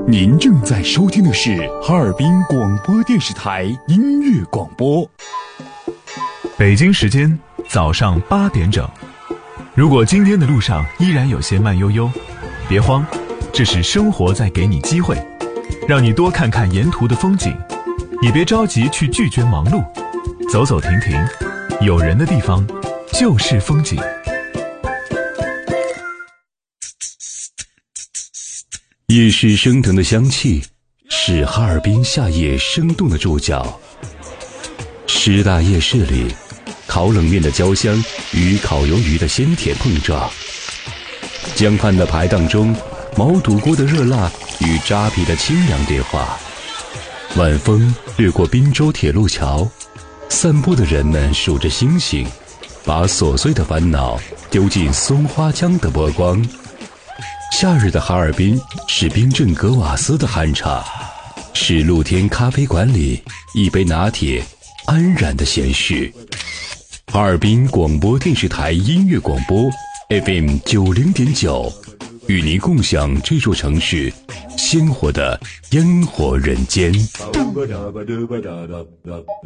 您正在收听的是哈尔滨广播电视台音乐广播。 北京时间早上8点整。如果今天的路上依然有些慢悠悠，别慌，这是生活在给你机会，让你多看看沿途的风景。也别着急去拒绝忙碌，走走停停，有人的地方就是风景。 夜市升腾的香气是哈尔滨夏夜生动的注脚。师大夜市里，烤冷面的焦香与烤鱿鱼的鲜甜碰撞，江畔的排档中，毛肚锅的热辣与扎皮的清凉对话。晚风掠过滨州铁路桥，散步的人们数着星星，把琐碎的烦恼丢进松花江的波光。夏日的哈尔滨是冰镇格瓦斯的酣畅，是露天咖啡馆里一杯拿铁安然的闲适。哈尔滨广播电视台音乐广播 FM 90.9，与您共享这座城市鲜活的烟火人间。